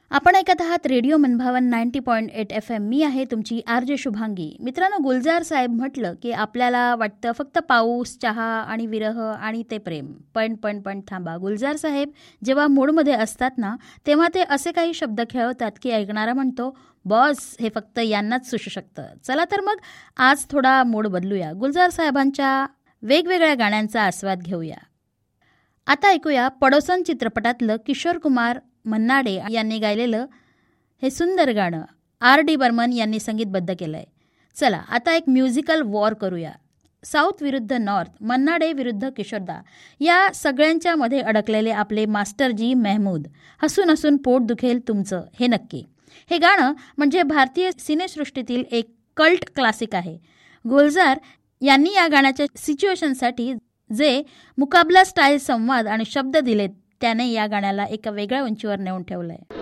आपण ऐकत आहात रेडिओ मनभावन 90.8 FM. मी आहे तुमची आरजे शुभांगी. मित्रांनो, गुलजार साहेब म्हटलं की आपल्याला वाटतं फक्त पाऊस, चहा आणि विरह आणि ते प्रेम. पण थांबा. गुलजार साहेब जेव्हा मूडमध्ये असतात ना, तेव्हा ते असे काही शब्द खेळवतात की ऐकणारा म्हणतो, बॉस, हे फक्त यांनाच सुचू शकतं. चला तर मग आज थोडा मूड बदलूया. गुलजार साहेबांच्या वेगवेगळ्या गाण्यांचा आस्वाद घेऊया. आता ऐकूया पडोसन चित्रपटातलं किशोर कुमार मन्नाडे यांनी गायलेलं हे सुंदर गाणं R.D. बर्मन यांनी संगीतबद्ध केलंय. चला आता एक म्युझिकल वॉर करूया. साऊथ विरुद्ध नॉर्थ, मन्नाडे विरुद्ध किशोरदा, या सगळ्यांच्या मध्ये अडकलेले आपले मास्टर जी मेहमूद. हसून हसून पोट दुखेल तुमचं, हे नक्की. हे गाणं म्हणजे भारतीय सिनेसृष्टीतील एक कल्ट क्लासिक आहे. गुलजार यांनी या गाण्याच्या सिच्युएशनसाठी जे मुकाबला स्टाईल संवाद आणि शब्द दिलेत, त्याने या गाण्याला एका वेगळ्या उंचीवर नेऊन ठेवलंय.